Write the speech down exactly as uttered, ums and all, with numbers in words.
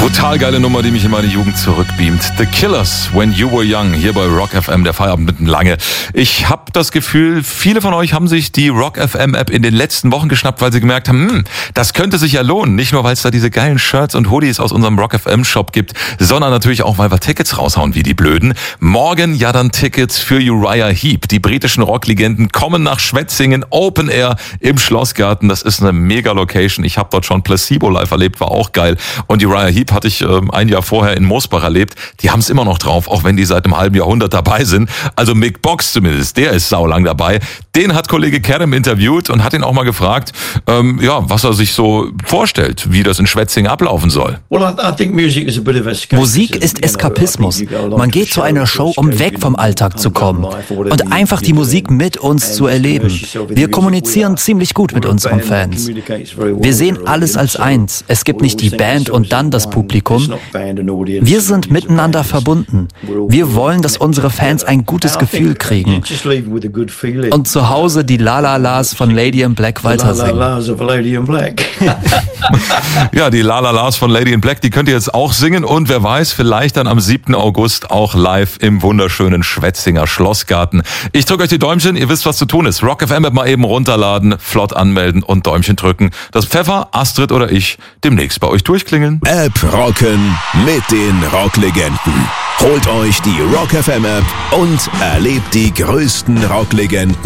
Brutal geile Nummer, die mich in meine Jugend zurückbeamt. The Killers, When You Were Young, hier bei Rock F M, der Feierabend mitten lange. Ich habe das Gefühl, viele von euch haben sich die Rock F M App in den letzten Wochen geschnappt, weil sie gemerkt haben, hm, das könnte sich ja lohnen. Nicht nur, weil es da diese geilen Shirts und Hoodies aus unserem Rock F M Shop gibt, sondern natürlich auch, weil wir Tickets raushauen wie die Blöden. Morgen ja dann Tickets für Uriah Heep. Die britischen Rocklegenden kommen nach Schwetzingen, Open Air im Schlossgarten. Das ist eine mega Location. Ich habe dort schon Placebo live erlebt, war auch geil. Und Uriah Heep hatte ich ähm, ein Jahr vorher in Mosbach erlebt. Die haben es immer noch drauf, auch wenn die seit einem halben Jahrhundert dabei sind. Also Mick Box zumindest, der ist saulang dabei. Den hat Kollege Kerem interviewt und hat ihn auch mal gefragt, ähm, ja, was er sich so vorstellt, wie das in Schwetzingen ablaufen soll. Musik ist Eskapismus. Man geht zu einer Show, um weg vom Alltag zu kommen und einfach die Musik mit uns zu erleben. Wir kommunizieren ziemlich gut mit unseren Fans. Wir sehen alles als eins. Es gibt nicht die Band und dann das Publikum. Wir sind miteinander verbunden. Wir wollen, dass unsere Fans ein gutes Gefühl kriegen und zu Hause die La-La-Las von Lady in Black weiter singen. Ja, die La-La-Las von Lady in Black, die könnt ihr jetzt auch singen und wer weiß, vielleicht dann am siebten August auch live im wunderschönen Schwetzinger Schlossgarten. Ich drücke euch die Däumchen, ihr wisst, was zu tun ist. Rock F M mal eben runterladen, flott anmelden und Däumchen drücken. Das Pfeffer, Astrid oder ich demnächst bei euch durchklingeln. App rocken mit den Rocklegenden. Holt euch die Rock F M App und erlebt die größten Rocklegenden